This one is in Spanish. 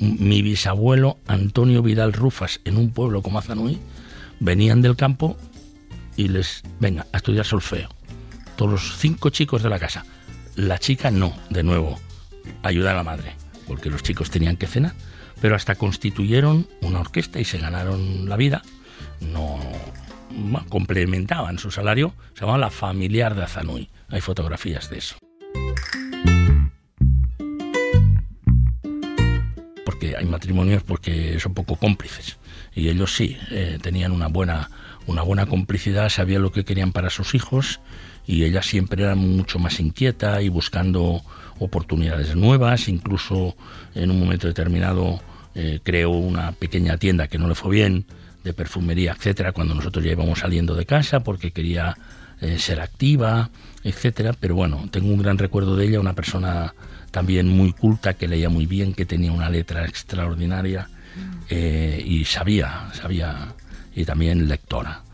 mi bisabuelo Antonio Vidal Rufas, en un pueblo como Azanuy, venían del campo y venga, a estudiar solfeo. Todos los 5 chicos de la casa. La chica no, de nuevo, ayuda a la madre, porque los chicos tenían que cenar, pero hasta constituyeron una orquesta y se ganaron la vida. No complementaban su salario, se llamaba La Familiar de Azanuy. Hay fotografías de eso. Porque hay matrimonios porque son poco cómplices, y ellos sí, tenían una buena complicidad, sabían lo que querían para sus hijos, y ella siempre era mucho más inquieta y buscando oportunidades nuevas. Incluso en un momento determinado creó una pequeña tienda que no le fue bien, de perfumería, etcétera, cuando nosotros ya íbamos saliendo de casa, porque quería ser activa, etcétera. Pero bueno, tengo un gran recuerdo de ella, una persona también muy culta, que leía muy bien, que tenía una letra extraordinaria, y sabía, y también lectora.